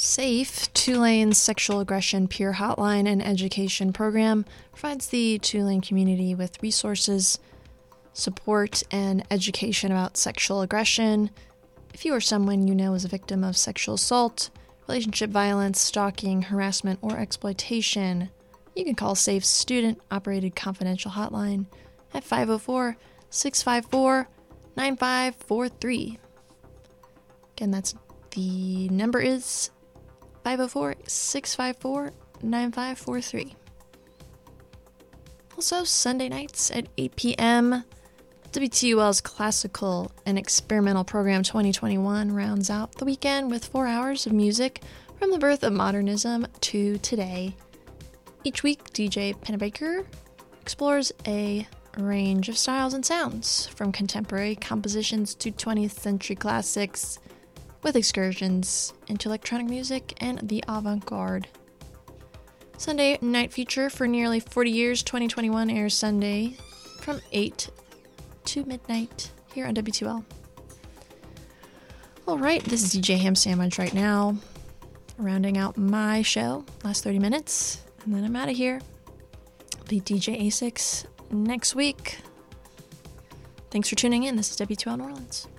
SAFE, Tulane's Sexual Aggression Peer Hotline and Education Program, provides the Tulane community with resources, support, and education about sexual aggression. If you or someone you know is a victim of sexual assault, relationship violence, stalking, harassment, or exploitation, you can call SAFE's student-operated confidential hotline at 504-654-9543. Again, the number is 504-654-9543. Also, Sunday nights at 8 p.m., WTUL's Classical and Experimental Program 2021 rounds out the weekend with 4 hours of music from the birth of modernism to today. Each week, DJ Pennebaker explores a range of styles and sounds, from contemporary compositions to 20th century classics, with excursions into electronic music and the avant-garde. Sunday night feature for nearly 40 years, 2021 airs Sunday from 8 to midnight here on WTL. Alright, this is DJ Ham Sandwich right now, rounding out my show, last 30 minutes, and then I'm out of here. I'll be DJ A6 next week. Thanks for tuning in. This is WTL New Orleans.